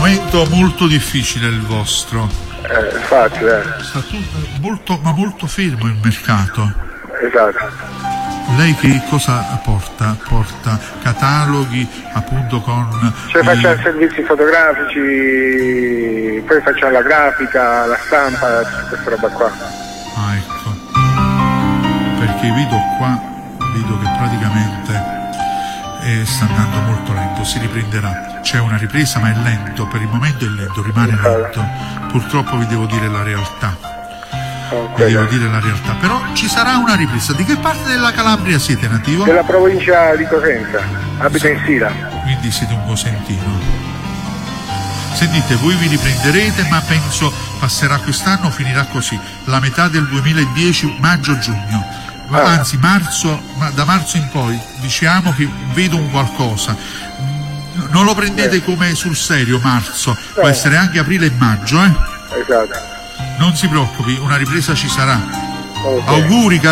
momento molto difficile il vostro. Infatti, Sta tutto molto fermo il mercato. esatto. Lei che cosa porta? Porta cataloghi appunto con... Facciamo servizi fotografici, poi facciamo la grafica, la stampa, questa roba qua. Ah, ecco. Perché vedo che praticamente sta andando molto lento, si riprenderà. C'è una ripresa ma è lento, per il momento è lento, rimane lento. Purtroppo vi devo dire la realtà. Però ci sarà una ripresa. Di che parte della Calabria siete nativo? Della provincia di Cosenza, abito in Sila. Quindi siete un cosentino. Sentite, voi vi riprenderete, ma penso passerà quest'anno, finirà così. La metà del 2010, maggio-giugno. Anzi, marzo, ma da marzo in poi diciamo che vedo un qualcosa. Non lo prendete come sul serio marzo, può essere anche aprile e maggio, Esatto. Non si preoccupi, una ripresa ci sarà. Auguri.